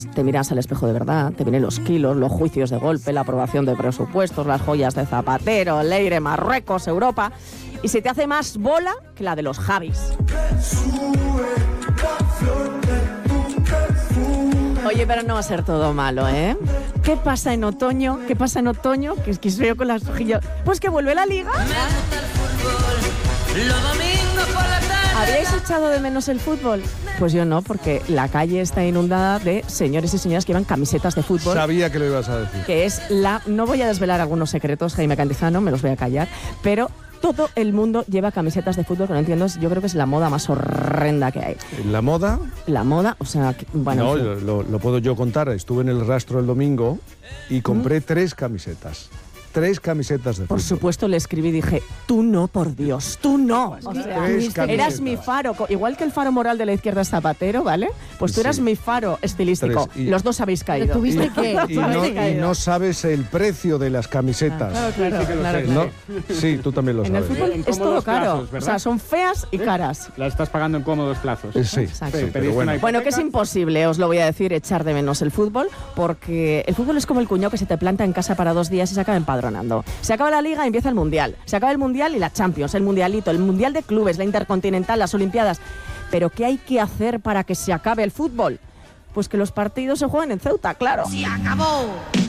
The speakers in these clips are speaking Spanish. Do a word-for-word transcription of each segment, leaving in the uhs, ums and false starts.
te miras al espejo de verdad, te vienen los kilos, los juicios de golpe, la aprobación de presupuestos, las joyas de Zapatero, Leire, Marruecos, Europa, y se te hace más bola que la de los Javis. Oye, pero no va a ser todo malo, ¿eh? ¿Qué pasa en otoño? ¿Qué pasa en otoño? Que es que veo con las hojillas. Pues que vuelve la liga. ¿Habíais echado de menos el fútbol? Pues yo no, porque la calle está inundada de señores y señoras que llevan camisetas de fútbol. Sabía que lo ibas a decir. Que es la... No voy a desvelar algunos secretos, Jaime Cantizano, me los voy a callar, pero todo el mundo lleva camisetas de fútbol, que no entiendo, yo creo que es la moda más horrenda que hay. ¿La moda? La moda, o sea, que, bueno... No, lo, lo puedo yo contar. Estuve en el Rastro el domingo y compré ¿Mm? tres camisetas. Tres camisetas de fútbol. Por supuesto le escribí y dije, tú no, por Dios, tú no. O sea, eras mi faro, igual que el faro moral de la izquierda es Zapatero, ¿vale? Pues tú eras sí. mi faro estilístico. Y, Los dos habéis caído. ¿Tuviste qué? Y, y, no, y no sabes el precio de las camisetas. Ah, claro, claro, sí, claro, sé, claro. ¿No? Sí, tú también lo en sabes. En el fútbol en es todo caro. plazos, o sea, son feas y caras. La estás pagando en cómodos plazos. Eh, sí, Exacto. sí, pero bueno. Bueno, que es imposible, os lo voy a decir, echar de menos el fútbol, porque el fútbol es como el cuñado que se te planta en casa para dos días y se acaba empadronando. Se acaba la liga y empieza el mundial. Se acaba el mundial y la Champions, el mundialito, el mundial de clubes, la intercontinental, las olimpiadas. Pero ¿qué hay que hacer para que se acabe el fútbol? Pues que los partidos se jueguen en Ceuta, claro. Se acabó,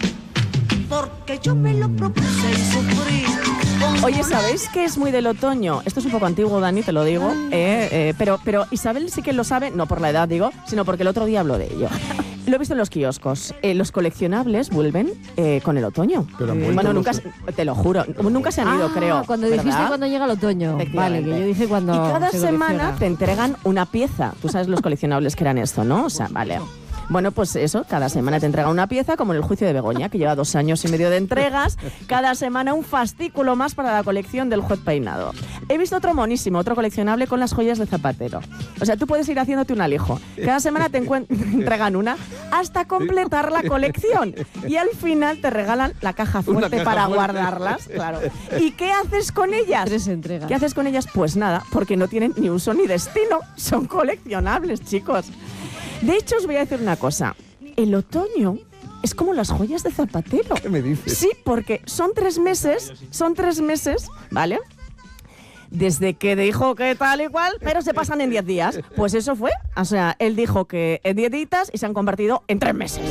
porque yo me lo propuse y sufrí. Oye, ¿sabéis qué es muy del otoño? Esto es un poco antiguo, Dani, te lo digo, eh, eh, pero, pero Isabel sí que lo sabe, no por la edad, digo, sino porque el otro día habló de ello. Lo he visto en los kioscos. Eh, los coleccionables vuelven eh, con el otoño. Pero eh, bueno, nunca, se, te lo juro, nunca se han ah, ido, creo. Cuando dijiste ¿verdad? cuando llega el otoño. Vale, que yo dije cuando. Y cada se semana te entregan una pieza. Tú sabes los coleccionables que eran esto, ¿no? O sea, vale. Bueno, pues eso, cada semana te entregan una pieza, como en el juicio de Begoña, que lleva dos años y medio de entregas. Cada semana un fascículo más para la colección del juez peinado. He visto otro monísimo, otro coleccionable con las joyas de Zapatero. O sea, tú puedes ir haciéndote un alijo. Cada semana te entregan una hasta completar la colección. Y al final te regalan la caja fuerte caja para fuerte. guardarlas. Claro. ¿Y qué haces con ellas? Tres entregas. ¿Qué haces con ellas? Pues nada, porque no tienen ni uso ni destino. Son coleccionables, chicos. De hecho, os voy a decir una cosa. El otoño es como las joyas de Zapatero. ¿Qué me dices? Sí, porque son tres meses, son tres meses, ¿vale? Desde que dijo que tal y cual, pero se pasan en diez días. Pues eso fue. O sea, él dijo que en diez días y se han convertido en tres meses.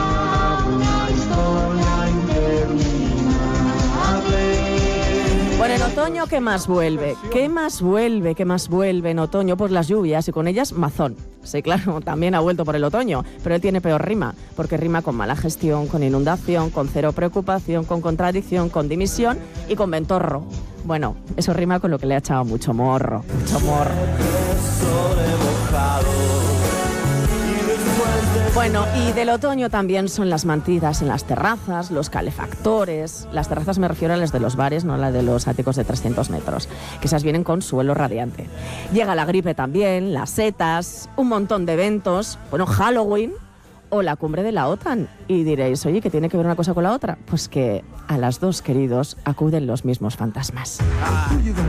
Bueno, en otoño, ¿qué más vuelve? ¿Qué más vuelve? ¿Qué más vuelve en otoño? Pues las lluvias y con ellas Mazón. Sí, claro, también ha vuelto por el otoño, pero él tiene peor rima, porque rima con mala gestión, con inundación, con cero preocupación, con contradicción, con dimisión y con ventorro. Bueno, eso rima con lo que le ha echado mucho morro, mucho morro. Bueno, y del otoño también son las mantidas en las terrazas, los calefactores. Las terrazas me refiero a las de los bares, no a las de los áticos de trescientos metros, que esas vienen con suelo radiante. Llega la gripe también, las setas, un montón de eventos, bueno, Halloween o la cumbre de la OTAN. Y diréis, oye, ¿qué tiene que ver una cosa con la otra? Pues que a las dos, queridos, acuden los mismos fantasmas. Ah.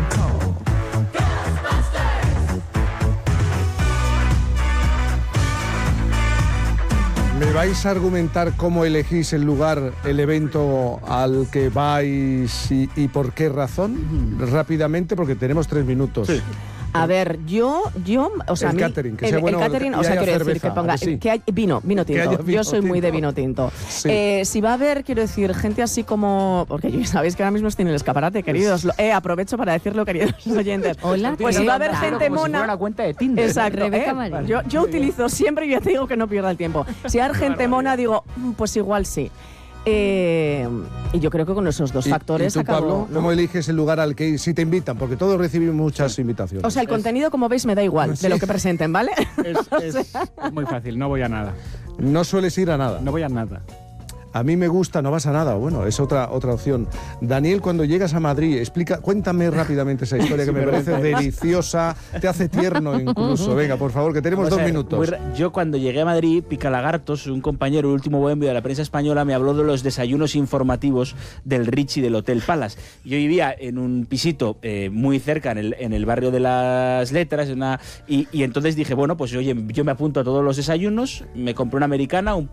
¿Me vais a argumentar cómo elegís el lugar, el evento al que vais y, y por qué razón? Uh-huh. Rápidamente, porque tenemos tres minutos. Sí. A ver, yo, yo, o sea, el a mí, catering, que el, sea bueno, el catering, o sea, quiero cerveza, decir que ponga, sí. que hay vino, vino tinto. Vino yo soy tinto. muy de vino tinto. Sí. Eh, si va a haber, quiero decir, gente así como, porque ya sabéis que ahora mismo estoy en el escaparate, queridos. Lo, eh, aprovecho para decirlo, queridos oyentes. Hola. Pues si va a haber claro, gente como mona. Si fuera una cuenta de Tinder. Exacto. Eh, yo, yo utilizo siempre y ya te digo que no pierda el tiempo. Si hay gente mona, digo, pues igual sí. Eh, y yo creo que con esos dos ¿Y, factores ¿y tú, acabo, Pablo, ¿no? ¿Cómo eliges el lugar al que ir? Si te invitan, porque todos recibimos muchas invitaciones. O sea, el contenido, como veis, me da igual, sí. de lo que presenten, ¿vale? Es, es, es muy fácil, no voy a nada. No sueles ir a nada. No voy a nada. A mí me gusta, no vas a nada. Bueno, es otra otra opción. Daniel, cuando llegas a Madrid, explica, cuéntame rápidamente esa historia que me parece deliciosa, te hace tierno incluso. Venga, por favor, que tenemos dos minutos. Muy, yo cuando llegué a Madrid, Picalagartos, un compañero, el último bohemio de la prensa española, me habló de los desayunos informativos del Richie del Hotel Palace. Yo vivía en un pisito eh, muy cerca, en el, en el barrio de las Letras, una, y, y entonces dije, bueno, pues oye, yo me apunto a todos los desayunos, me compré una americana, un